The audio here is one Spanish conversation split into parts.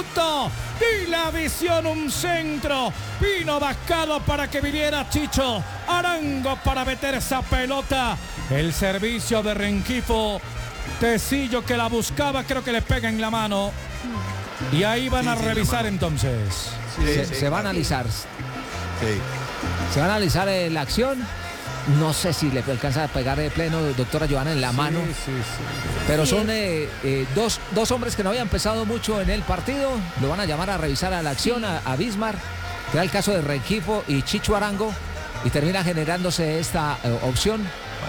minuto. Y la visión, un centro. Vino Bascado para que viniera Chicho Arango para meter esa pelota. El servicio de Rengifo. Tecillo que la buscaba, creo que le pega en la mano. Y ahí van a revisar entonces. Se va a analizar. Sí. Se va a analizar la acción. No sé si le alcanza a pegar de pleno, doctora Johanna, en la mano. Sí. Pero son dos hombres que no habían pesado mucho en el partido. Lo van a llamar a revisar a la acción, a Bismar, que era el caso de Rengifo y Chicho Arango. Y termina generándose esta opción.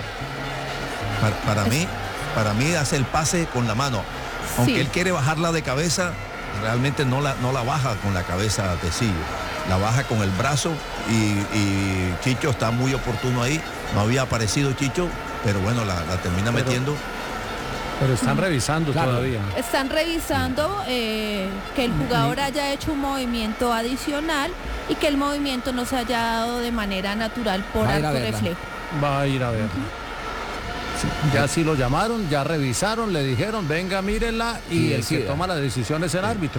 Para mí hace el pase con la mano. Aunque él quiere bajarla de cabeza, realmente no la baja con la cabeza Tecillo. La baja con el brazo y Chicho está muy oportuno ahí. No había aparecido Chicho, pero bueno, la termina metiendo. Pero están revisando todavía. Están revisando que el jugador haya hecho un movimiento adicional y que el movimiento no se haya dado de manera natural por arco reflejo. Va a ir a ver. Ya sí lo llamaron, ya revisaron, le dijeron, venga, mírenla, y el que toma la decisión es el árbitro.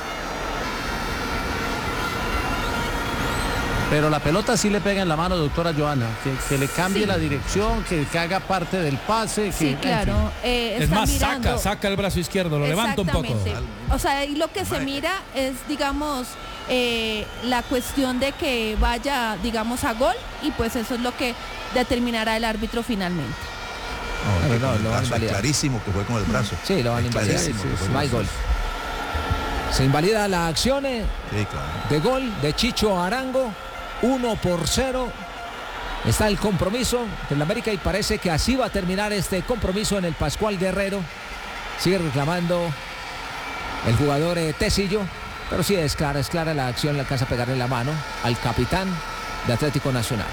Pero la pelota sí le pega en la mano, doctora Johanna, que le cambie la dirección, que haga parte del pase. Sí, claro. Es más, saca el brazo izquierdo, lo levanta un poco. O sea, ahí lo que se mira es, digamos, la cuestión de que vaya, digamos, a gol, y pues eso es lo que determinará el árbitro finalmente. Lo van a invalidar. Clarísimo que fue con el brazo. Sí, lo van a invalidar. No hay gol. Se invalida la acción de gol de Chicho Arango. 1-0. Está el compromiso del América y parece que así va a terminar este compromiso en el Pascual Guerrero. Sigue reclamando el jugador Tecillo, pero sí es clara la acción, le alcanza a pegarle la mano al capitán de Atlético Nacional.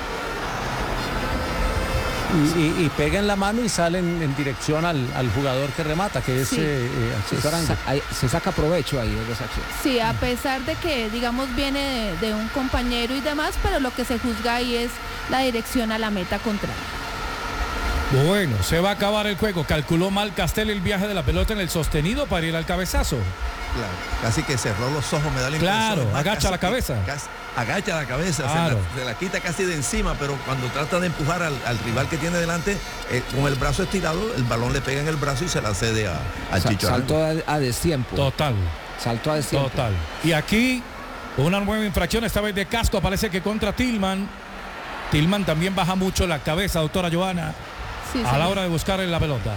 Y pega en la mano y salen en dirección al jugador que remata, que es Arango. Se saca provecho ahí de esa acción. Sí, a pesar de que, digamos, viene de un compañero y demás, pero lo que se juzga ahí es la dirección a la meta contraria. Bueno, se va a acabar el juego. Calculó mal Castel el viaje de la pelota en el sostenido para ir al cabezazo. Claro, casi que cerró los ojos, me da la impresión. Claro, agacha la cabeza. Agacha la cabeza, claro. se la quita casi de encima, pero cuando trata de empujar al rival que tiene delante, con el brazo estirado, el balón le pega en el brazo y se la cede a Chicho. Saltó a destiempo. Total. Saltó a destiempo. Total. Y aquí, una nueva infracción, esta vez de casco, parece que contra Tillman. Tillman también baja mucho la cabeza, doctora Johanna, a la hora de buscar en la pelota.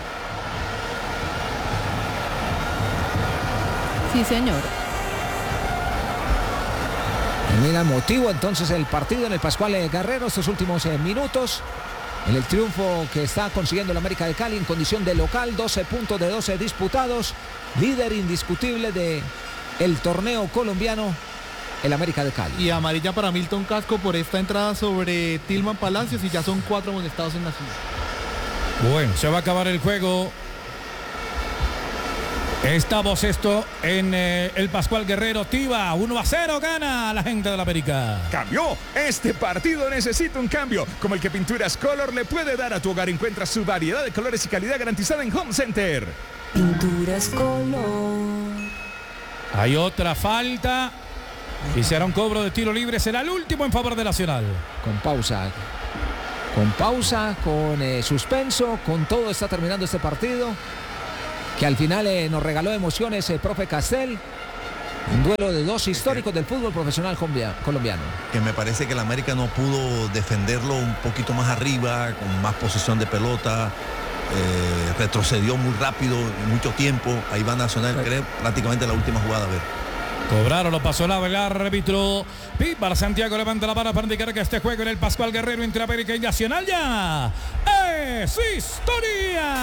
Sí, señor. Termina motivo entonces el partido en el Pascual Guerrero estos últimos minutos. En el triunfo que está consiguiendo el América de Cali en condición de local, 12 puntos de 12 disputados, líder indiscutible de el torneo colombiano, el América de Cali. Y amarilla para Milton Casco por esta entrada sobre Tillman Palacios y ya son 4 amonestados en Nacional. Bueno, se va a acabar el juego. Estamos en el Pascual Guerrero. Tiva, 1-0 gana la gente de la América. Cambió. Este partido necesita un cambio, como el que Pinturas Color le puede dar a tu hogar. Encuentra su variedad de colores y calidad garantizada en Home Center. Pinturas Color. Hay otra falta y será un cobro de tiro libre. Será el último en favor de Nacional. Con pausa, con suspenso, con todo está terminando este partido, que al final nos regaló emociones profe Castel. Un duelo de dos históricos del fútbol profesional colombiano. Que me parece que el América no pudo defenderlo un poquito más arriba, con más posesión de pelota. Retrocedió muy rápido, mucho tiempo. Ahí va Nacional, creo, prácticamente la última jugada. A ver. Cobraron, lo pasó el árbitro. Píbar Santiago levanta la mano para indicar que este juego en el Pascual Guerrero entre América y Nacional ya es historia.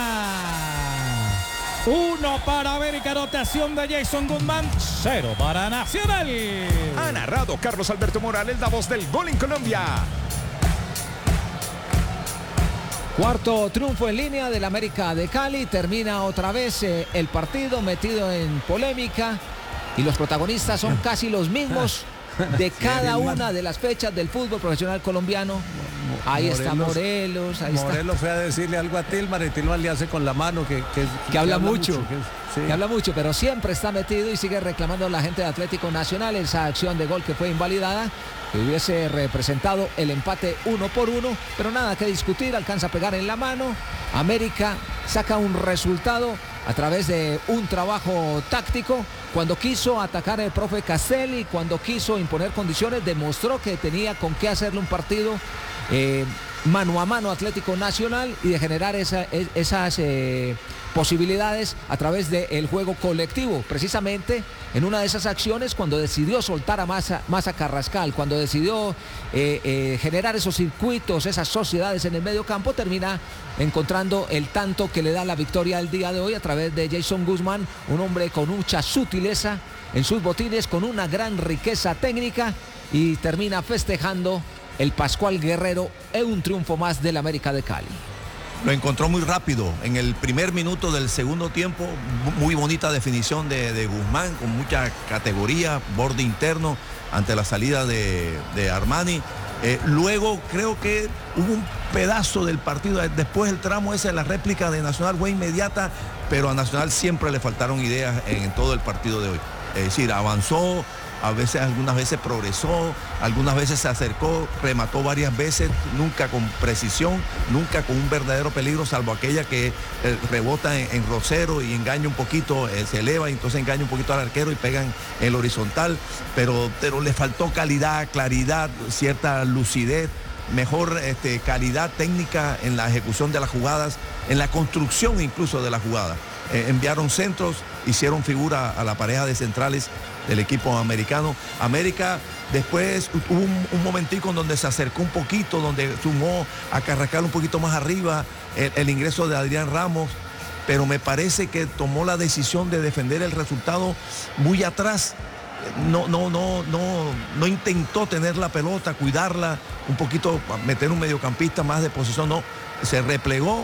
1 para América, anotación de Jason Guzmán, 0 para Nacional. Ha narrado Carlos Alberto Morales, la voz del gol en Colombia. Cuarto triunfo en línea del América de Cali. Termina otra vez el partido metido en polémica y los protagonistas son casi los mismos de cada una de las fechas del fútbol profesional colombiano. Ahí está Morelos. Morelos fue a decirle algo a Tillman y Tillman le hace con la mano que habla mucho. Que habla mucho, pero siempre está metido y sigue reclamando la gente de Atlético Nacional esa acción de gol que fue invalidada, que hubiese representado el empate 1-1, pero nada que discutir, alcanza a pegar en la mano. América saca un resultado a través de un trabajo táctico. Cuando quiso atacar el profe Castelli, cuando quiso imponer condiciones, demostró que tenía con qué hacerle un partido mano a mano Atlético Nacional y de generar esas posibilidades a través del juego colectivo. Precisamente en una de esas acciones, cuando decidió soltar a Massa Carrascal, cuando decidió generar esos circuitos, esas sociedades en el medio campo, termina encontrando el tanto que le da la victoria el día de hoy a través de Jason Guzmán, un hombre con mucha sutileza en sus botines, con una gran riqueza técnica, y termina festejando el Pascual Guerrero en un triunfo más del América de Cali. Lo encontró muy rápido en el primer minuto del segundo tiempo. Muy bonita definición de Guzmán, con mucha categoría, borde interno ante la salida de Armani. Luego creo que hubo un pedazo del partido, después el tramo ese de la réplica de Nacional fue inmediata, pero a Nacional siempre le faltaron ideas en todo el partido de hoy. Es decir, avanzó, algunas veces progresó, algunas veces se acercó, remató varias veces, nunca con precisión, nunca con un verdadero peligro, salvo aquella que rebota en Rosero y engaña un poquito, se eleva y entonces engaña un poquito al arquero y pega en el horizontal, pero le faltó calidad, claridad, cierta lucidez, mejor calidad técnica en la ejecución de las jugadas, en la construcción incluso de la jugada. Enviaron centros, hicieron figura a la pareja de centrales del equipo americano. América después hubo un momentico en donde se acercó un poquito, donde sumó a Carrascal un poquito más arriba, el ingreso de Adrián Ramos, pero me parece que tomó la decisión de defender el resultado muy atrás. No intentó tener la pelota, cuidarla, un poquito meter un mediocampista más de posición, no, se replegó.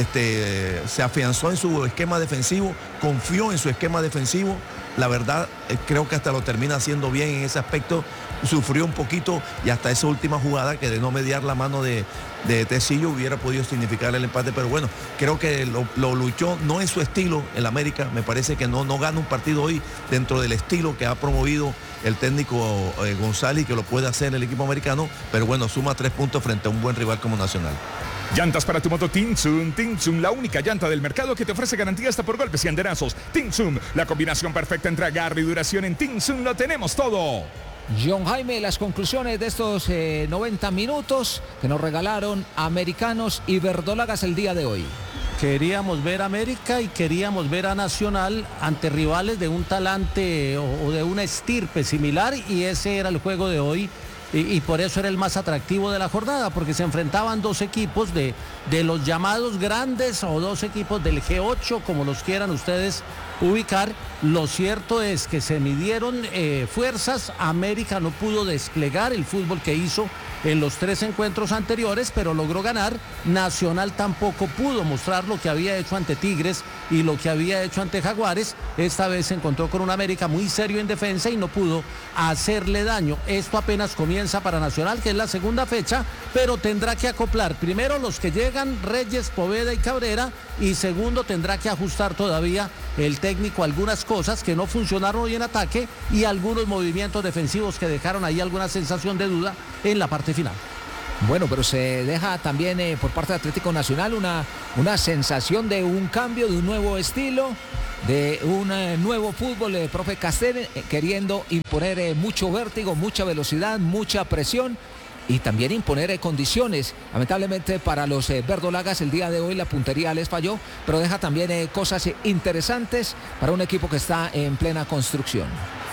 Se afianzó en su esquema defensivo, confió en su esquema defensivo. La verdad, creo que hasta lo termina haciendo bien en ese aspecto. Sufrió un poquito y hasta esa última jugada que de no mediar la mano de Tecillo hubiera podido significar el empate. Pero bueno, creo que lo luchó, no en su estilo el América. Me parece que no gana un partido hoy dentro del estilo que ha promovido el técnico González, que lo puede hacer el equipo americano. Pero bueno, suma 3 puntos frente a un buen rival como Nacional. Llantas para tu moto Tinsun, la única llanta del mercado que te ofrece garantía hasta por golpes y andenazos. Tinsun, la combinación perfecta entre agarre y duración. En Tinsun lo tenemos todo. John Jaime, las conclusiones de estos 90 minutos que nos regalaron americanos y verdolagas el día de hoy. Queríamos ver a América y queríamos ver a Nacional ante rivales de un talante o de una estirpe similar, y ese era el juego de hoy. Y por eso era el más atractivo de la jornada, porque se enfrentaban dos equipos de los llamados grandes, o dos equipos del G8, como los quieran ustedes ubicar. Lo cierto es que se midieron fuerzas. América no pudo desplegar el fútbol que hizo en los 3 encuentros anteriores, pero logró ganar. Nacional tampoco pudo mostrar lo que había hecho ante Tigres y lo que había hecho ante Jaguares. Esta vez se encontró con un América muy serio en defensa y no pudo hacerle daño. Esto apenas comienza para Nacional, que es la segunda fecha, pero tendrá que acoplar primero los que llegan, Reyes, Poveda y Cabrera, y segundo tendrá que ajustar todavía el técnico algunas cosas que no funcionaron hoy en ataque y algunos movimientos defensivos que dejaron ahí alguna sensación de duda en la parte final. Bueno, pero se deja también por parte de Atlético Nacional una sensación de un cambio, de un nuevo estilo, de un nuevo fútbol. Profe Castel queriendo imponer mucho vértigo, mucha velocidad, mucha presión y también imponer condiciones. Lamentablemente para los verdolagas el día de hoy la puntería les falló, pero deja también cosas interesantes para un equipo que está en plena construcción.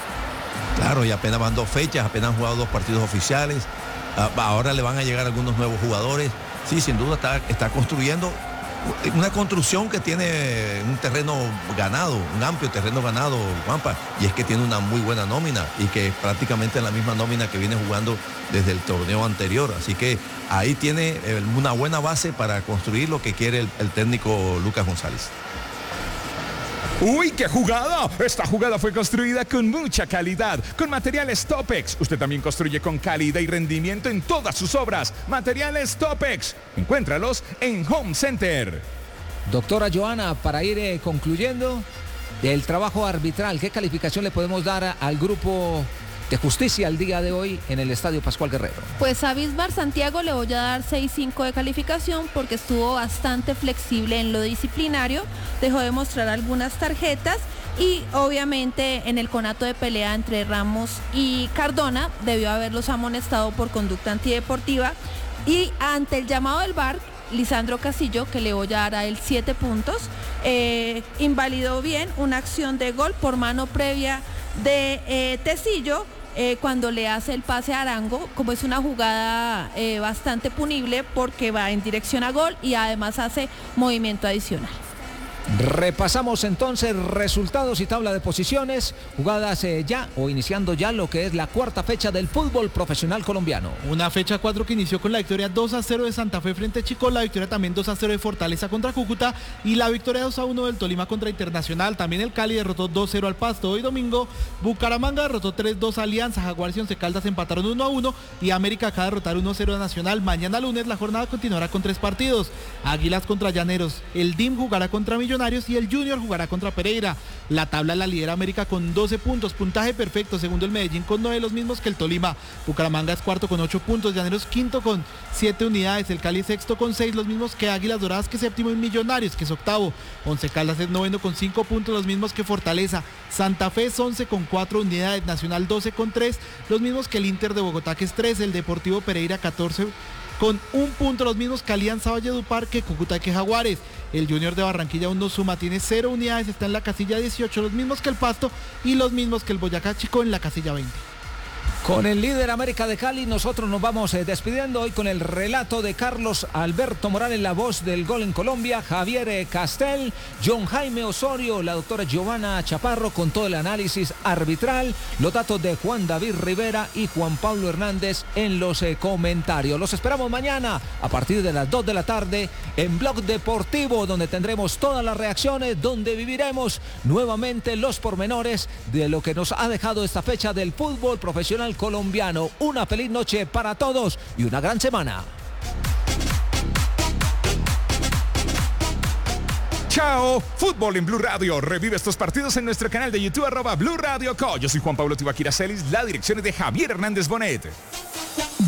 Claro, y apenas van 2 fechas, apenas han jugado 2 partidos oficiales. Ahora le van a llegar algunos nuevos jugadores. Sí, sin duda está construyendo una construcción que tiene un terreno ganado, un amplio terreno ganado, Juanpa, y es que tiene una muy buena nómina y que prácticamente es la misma nómina que viene jugando desde el torneo anterior. Así que ahí tiene una buena base para construir lo que quiere el técnico Lucas González. ¡Uy, qué jugada! Esta jugada fue construida con mucha calidad, con materiales Topex. Usted también construye con calidad y rendimiento en todas sus obras. Materiales Topex. Encuéntralos en Home Center. Doctora Joana, para ir concluyendo, el trabajo arbitral, ¿qué calificación le podemos dar al grupo de justicia el día de hoy en el Estadio Pascual Guerrero? Pues a Bismar Santiago le voy a dar 6.5 de calificación porque estuvo bastante flexible en lo disciplinario, dejó de mostrar algunas tarjetas y obviamente en el conato de pelea entre Ramos y Cardona debió haberlos amonestado por conducta antideportiva, y ante el llamado del VAR, Lisandro Castillo, que le voy a dar a él 7 puntos, invalidó bien una acción de gol por mano previa de Tecillo cuando le hace el pase a Arango, como es una jugada bastante punible porque va en dirección a gol y además hace movimiento adicional. Repasamos entonces resultados y tabla de posiciones, jugadas ya o iniciando ya lo que es la cuarta fecha del fútbol profesional colombiano. Una fecha 4 que inició con la victoria 2-0 de Santa Fe frente a Chico, la victoria también 2-0 de Fortaleza contra Cúcuta y la victoria 2-1 del Tolima contra Internacional. También el Cali derrotó 2-0 al Pasto. Hoy domingo Bucaramanga derrotó 3-2 a Alianza, Jaguares y Once Caldas empataron 1-1 y América acaba de derrotar 1-0 a Nacional. Mañana lunes la jornada continuará con 3 partidos. Águilas contra Llaneros, el DIM jugará contra Millonarios y el Junior jugará contra Pereira. La tabla la lidera América con 12 puntos, puntaje perfecto, segundo el Medellín con 9, los mismos que el Tolima. Bucaramanga es cuarto con 8 puntos, Llaneros quinto con 7 unidades, el Cali sexto con 6, los mismos que Águilas Doradas, que es séptimo, y Millonarios, que es octavo. Once Caldas es noveno con 5 puntos, los mismos que Fortaleza. Santa Fe es 11 con 4 unidades, Nacional 12 con 3, los mismos que el Inter de Bogotá, que es 13, el Deportivo Pereira 14 con 1 punto, los mismos que Alianza Valledupar, que Cúcuta, que Jaguares. El Junior de Barranquilla aún no suma, tiene 0 unidades, está en la casilla 18, los mismos que el Pasto y los mismos que el Boyacá Chico en la casilla 20. Con el líder América de Cali nosotros nos vamos despidiendo hoy con el relato de Carlos Alberto Morales, la voz del gol en Colombia, Javier Castel, John Jaime Osorio, la doctora Giovanna Chaparro con todo el análisis arbitral, los datos de Juan David Rivera y Juan Pablo Hernández en los comentarios. Los esperamos mañana a partir de las 2 de la tarde en Blog Deportivo, donde tendremos todas las reacciones, donde viviremos nuevamente los pormenores de lo que nos ha dejado esta fecha del fútbol profesional colombiano. Una feliz noche para todos y una gran semana. Chao, fútbol en Blue Radio. Revive estos partidos en nuestro canal de YouTube @Blue Radio Co. Yo soy Juan Pablo Tibaquira Celis, la dirección es de Javier Hernández Bonet.